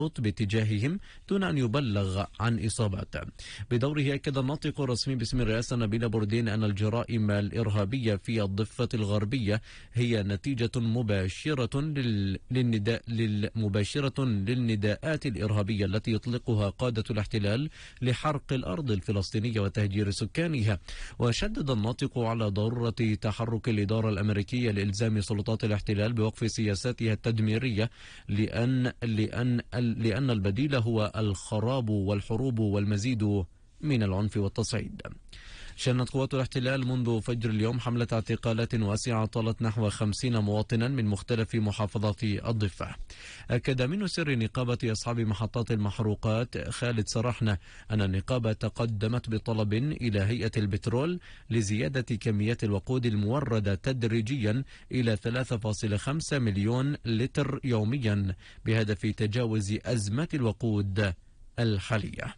باتجاههم دون أن يبلغ عن إصابات. بدوره أكد الناطق الرسمي باسم الرئاسة نبيل بوردين أن الجرائم الإرهابية في الضفة الغربية هي نتيجة مباشرة للنداءات الإرهابية التي يطلقها قادة الاحتلال لحرق الأرض الفلسطينية وتهجير سكانها. وشدد الناطق على ضرورة تحرك الإدارة الأمريكية لإلزام سلطات الاحتلال بوقف سياساتها التدميرية لأن البديل هو الخراب والحروب والمزيد من العنف والتصعيد. شنت قوات الاحتلال منذ فجر اليوم حملة اعتقالات واسعة طالت نحو 50 مواطنا من مختلف محافظات الضفة. أكد من سر نقابة أصحاب محطات المحروقات خالد سرحنا أن النقابة تقدمت بطلب إلى هيئة البترول لزيادة كميات الوقود الموردة تدريجيا إلى 3.5 مليون لتر يوميا بهدف تجاوز أزمة الوقود الحالية.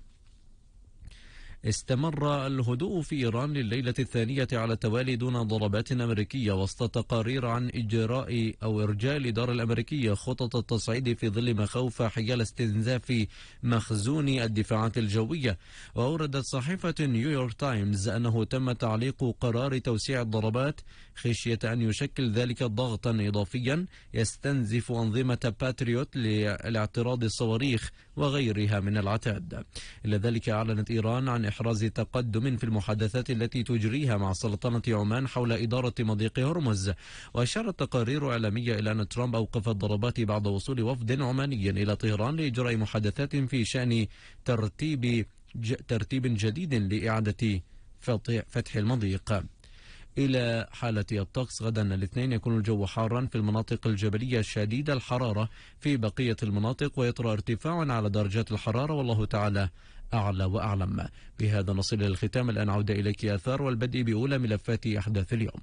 استمر الهدوء في إيران لليلة الثانية على التوالي دون ضربات أمريكية وسط تقارير عن إرجاء الإدارة الأمريكية خطط التصعيد في ظل مخاوف حيال استنزاف مخزون الدفاعات الجوية. وأوردت صحيفة نيويورك تايمز أنه تم تعليق قرار توسيع الضربات خشية أن يشكل ذلك ضغطا إضافيا يستنزف أنظمة باتريوت لاعتراض الصواريخ وغيرها من العتاد. إلى ذلك أعلنت إيران عن إحراز تقدم في المحادثات التي تجريها مع سلطنة عمان حول إدارة مضيق هرمز. وأشارت تقارير إعلامية إلى أن ترامب أوقف الضربات بعد وصول وفد عماني إلى طهران لإجراء محادثات في شأن ترتيب جديد لإعادة فتح المضيق. إلى حالة الطقس غدا الاثنين يكون الجو حارا في المناطق الجبلية شديد الحرارة في بقية المناطق ويطرأ ارتفاع على درجات الحرارة والله تعالى أعلى وأعلم. بهذا نصل إلى الختام. الآن عودة إليك آثار والبدء بأولى ملفات أحداث اليوم.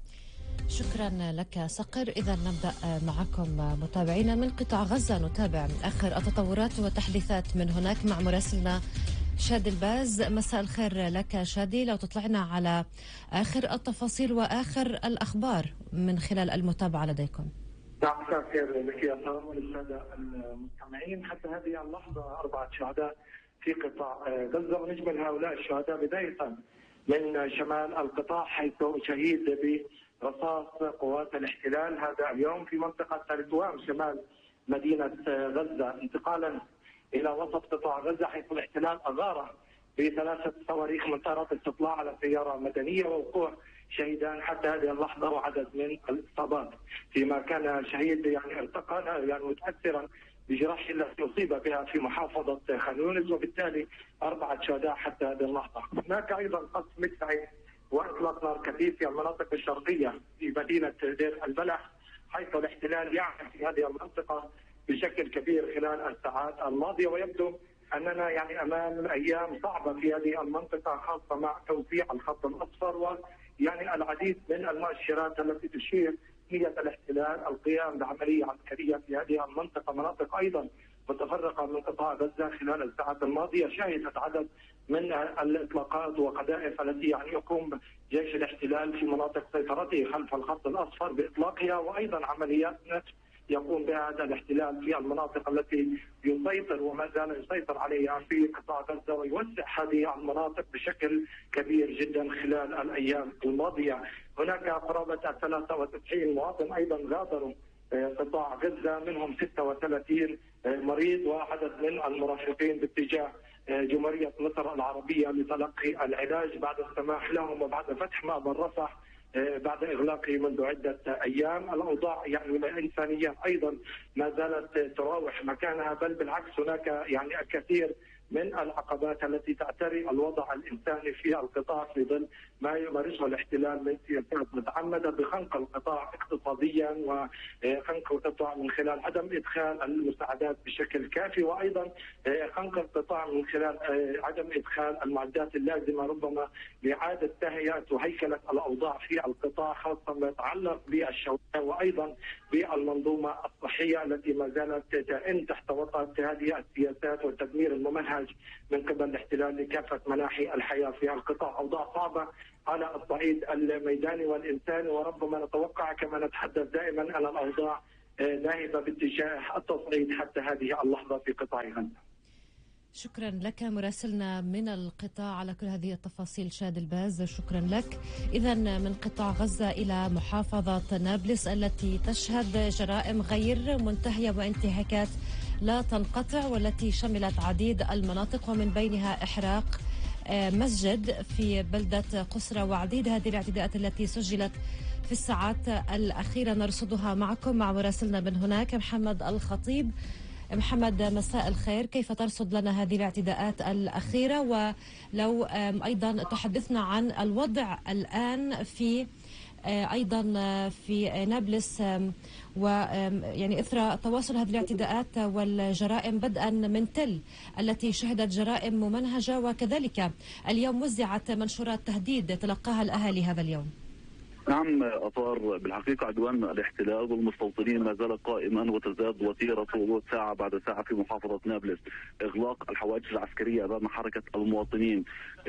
شكرا لك صقر. إذا نبدأ معكم متابعينا من قطاع غزة، نتابع آخر التطورات والتحديثات من هناك مع مراسلنا شادي الباز. مساء الخير لك شادي، لو تطلعنا على آخر التفاصيل وآخر الأخبار من خلال المتابعة لديكم. مساء الخير لك يا سارة وللسادة المستمعين. حتى هذه اللحظة 4 شهداء في قطاع غزة، ونجمل هؤلاء الشهداء بداية من شمال القطاع حيث شهيد برصاص قوات الاحتلال هذا اليوم في منطقة تركوام شمال مدينة غزة، انتقالا إلى وسط قطاع غزة حيث الاحتلال أغار ب3 صواريخ من طائرات استطلاع على سيارة مدنية ووقوع شهيدان حتى هذه اللحظة وعدد من الإصابات، فيما كان شهيد ارتقى متأثرا بجراح التي أصيب بها في محافظة خان يونس، وبالتالي 4 شهداء حتى هذه اللحظة. هناك أيضا قصف مدفعي وإطلاق نار كثيف في المناطق الشرقية في مدينة دير البلح، حيث الاحتلال يعمل في هذه المنطقة بشكل كبير خلال الساعات الماضية، ويبدو أننا أمام أيام صعبة في هذه المنطقة، خاصة مع توسيع الخط الأصفر العديد من المؤشرات التي تشير نية الاحتلال القيام بعملية عسكرية في هذه المنطقة. مناطق أيضا متفرقة من قطاع غزة خلال الساعات الماضية شهدت عدد من الإطلاقات وقذائف التي يقوم جيش الاحتلال في مناطق سيطرته خلف الخط الأصفر بإطلاقها، وأيضا عمليات يقوم بها هذا الاحتلال في المناطق التي يسيطر وما زال يسيطر عليها في قطاع غزة، ويوسع هذه المناطق بشكل كبير جدا خلال الأيام الماضية. هناك قرابة 93 مواطن أيضا غادروا قطاع غزة، منهم 36 مريض وعدد من المرافقين باتجاه جمهورية مصر العربية لتلقي العلاج بعد السماح لهم وبعد فتح مأمر رفح بعد إغلاقه منذ عدة أيام. الأوضاع الإنسانية أيضا ما زالت تراوح مكانها، بل بالعكس هناك الكثير من العقبات التي تعتري الوضع الإنساني في القطاع في ظل ما يمارسه الاحتلال من سياسات متعمدة بخنق القطاع اقتصاديا وخنق القطاع من خلال عدم إدخال المساعدات بشكل كافي، وأيضا خنق القطاع من خلال عدم إدخال المعدات اللازمة ربما لإعادة تهيئة وهيكلة الأوضاع في القطاع، خاصة ما يتعلق بالشوارع وأيضا بالمنظومة الصحية التي ما زالت تئن تحت وطأة هذه السياسات والتدمير الممنهج من قبل الاحتلال لكافة مناحي الحياة في القطاع. أوضاع صعبة على الصعيد الميداني والإنساني، وربما نتوقع كما نتحدث دائما أن الأوضاع ذاهبة باتجاه التصعيد حتى هذه اللحظة في قطاع غزة. شكرا لك مراسلنا من القطاع على كل هذه التفاصيل شاد الباز، شكرا لك. إذا من قطاع غزة إلى محافظة نابلس التي تشهد جرائم غير منتهية وانتهاكات لا تنقطع، والتي شملت عديد المناطق ومن بينها إحراق مسجد في بلدة قسرة وعديد هذه الاعتداءات التي سجلت في الساعات الأخيرة نرصدها معكم مع مراسلنا من هناك محمد الخطيب. محمد مساء الخير، كيف ترصد لنا هذه الاعتداءات الأخيرة؟ ولو أيضا تحدثنا عن الوضع الآن في أيضا في نابلس، ويعني إثر تواصل هذه الاعتداءات والجرائم بدءا من تل التي شهدت جرائم ممنهجة، وكذلك اليوم وزعت منشورات تهديد تلقاها الأهالي هذا اليوم. نعم أطار بالحقيقة عدوان الاحتلال والمستوطنين ما زال قائما وتزداد وتيرته ساعة بعد ساعة في محافظة نابلس. إغلاق الحواجز العسكرية أمام حركة المواطنين،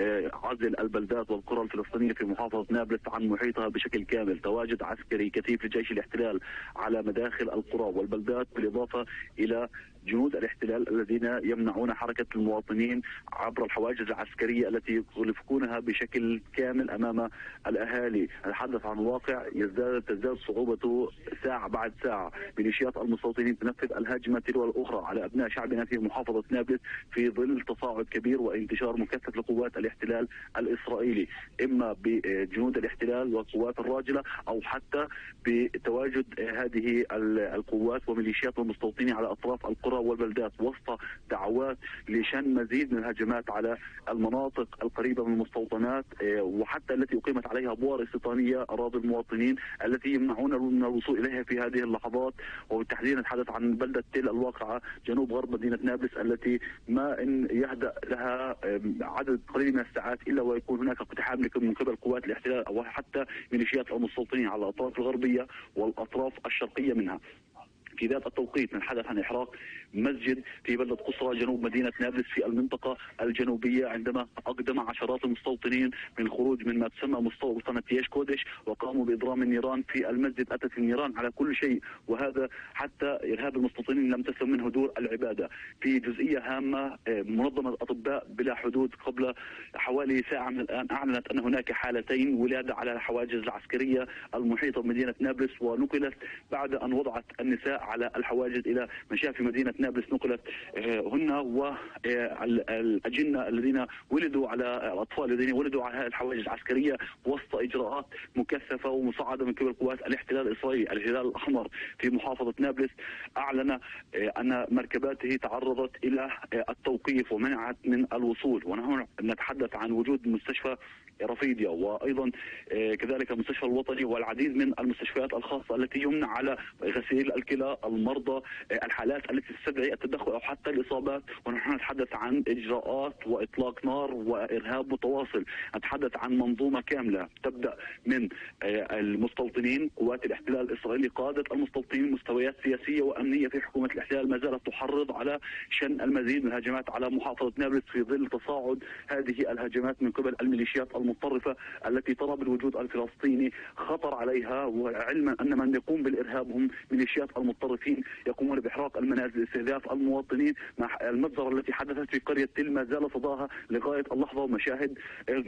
عزل البلدات والقرى الفلسطينية في محافظة نابلس عن محيطها بشكل كامل، تواجد عسكري كثيف لجيش الاحتلال على مداخل القرى والبلدات، بالإضافة إلى جنود الاحتلال الذين يمنعون حركة المواطنين عبر الحواجز العسكرية التي يغلقونها بشكل كامل أمام الأهالي. نتحدث عن واقع تزداد صعوبته ساعة بعد ساعة. ميليشيات المستوطنين تنفذ الهجمة تلو الأخرى على أبناء شعبنا في محافظة نابلس في ظل تصاعد كبير وانتشار مكثف لقوات الاحتلال الإسرائيلي، إما بجنود الاحتلال والقوات الراجلة أو حتى بتواجد هذه القوات وميليشيات المستوطنين على أطراف القرى والبلدات، وسط دعوات لشن مزيد من الهجمات على المناطق القريبة من المستوطنات، وحتى التي أقيمت عليها بؤر استيطانية أراضي المواطنين التي يمنعون من الوصول إليها في هذه اللحظات. وبالتحديد نتحدث عن بلدة تل الواقعة جنوب غرب مدينة نابلس، التي ما إن يهدأ لها عدد قليل من الساعات إلا ويكون هناك اقتحام من قبل قوات الاحتلال أو حتى ميليشيات المستوطنين على الأطراف الغربية والأطراف الشرقية منها. في ذات التوقيت نتحدث عن إحراق مسجد في بلدة قسرة جنوب مدينة نابلس في المنطقة الجنوبية، عندما أقدم عشرات المستوطنين من خروج من ما تسمى مستوطنة ياش كودش وقاموا بإضرام النيران في المسجد. أتت النيران على كل شيء، وهذا حتى إرهاب المستوطنين لم تسلم منه دور العبادة. في جزئية هامة، منظمة أطباء بلا حدود قبل حوالي ساعة من الآن أعلنت أن هناك حالتين ولادة على الحواجز العسكرية المحيطة بمدينة نابلس، ونقلت بعد أن وضعت النساء على الحواجز إلى مشافي مدينة نابلس، نقلت هن والأجنة الذين ولدوا على الأطفال الذين ولدوا على الحواجز العسكرية وسط إجراءات مكثفة ومصعدة من قبل قوات الاحتلال الإسرائيلي. الهلال الأحمر في محافظة نابلس أعلن أن مركباته تعرضت إلى التوقيف ومنعت من الوصول، ونحن نتحدث عن وجود مستشفى رفيديا وأيضا كذلك المستشفى الوطني والعديد من المستشفيات الخاصة التي يمنع على غسيل الكلى، المرضى، الحالات التي تستدعي التدخل أو حتى الإصابات. ونحن نتحدث عن إجراءات وإطلاق نار وإرهاب متواصل. نتحدث عن منظومة كاملة تبدأ من المستوطنين، قوات الاحتلال الإسرائيلي، قادة المستوطنين، مستويات سياسية وأمنية في حكومة الاحتلال ما زالت تحرض على شن المزيد من الهجمات على محافظة نابلس في ظل تصاعد هذه الهجمات من قبل الميليشيات المتطرفة التي ترى بالوجود الفلسطيني خطر عليها، وعلما أن من يقوم بالإرهاب هم ميليشيات المتطرفين يقومون بإحراق المنازل، استهداف المواطنين. مع المجزرة التي حدثت في قرية تل ما زال صداها لغاية اللحظة، ومشاهد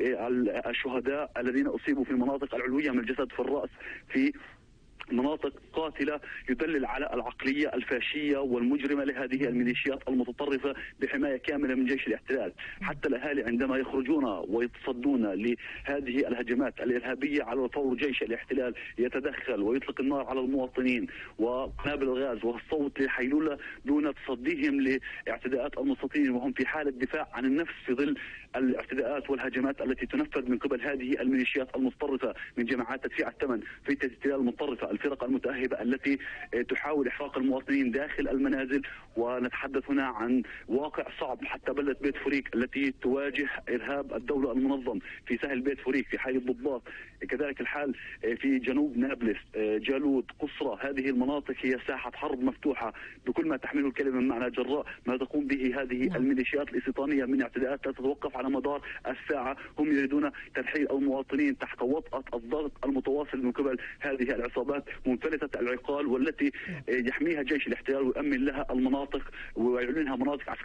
الشهداء الذين أصيبوا في المناطق العلوية من الجسد، في الرأس، في مناطق قاتلة، يدلل على العقلية الفاشية والمجرمة لهذه الميليشيات المتطرفة بحماية كاملة من جيش الاحتلال. حتى الأهالي عندما يخرجون ويتصدون لهذه الهجمات الإرهابية على الفور، جيش الاحتلال يتدخل ويطلق النار على المواطنين وقنابل الغاز والصوت للحيلولة دون تصديهم لاعتداءات المستوطنين، وهم في حالة دفاع عن النفس في ظل الاعتداءات والهجمات التي تنفذ من قبل هذه الميليشيات المتطرفة من جماعات تدفيع الثمن في الاحتلال المتطرفة، الفرق المتأهبة التي تحاول إحراق المواطنين داخل المنازل. ونتحدث هنا عن واقع صعب. حتى بلدة بيت فوريك التي تواجه إرهاب الدولة المنظم في سهل بيت فوريك في حي الضباط، كذلك الحال في جنوب نابلس، جالوت، قسرة، هذه المناطق هي ساحة حرب مفتوحة بكل ما تحمله الكلمة من معنى، جراء ما تقوم به هذه الميليشيات الاستيطانية من اعتداءات لا تتوقف على مدار الساعة. هم يريدون ترحيل المواطنين تحت وطأة الضغط المتواصل من قبل هذه العصابات منفلتة العقال والتي يحميها جيش الاحتلال ويؤمن لها المناطق ويعلنها مناطق عسكرية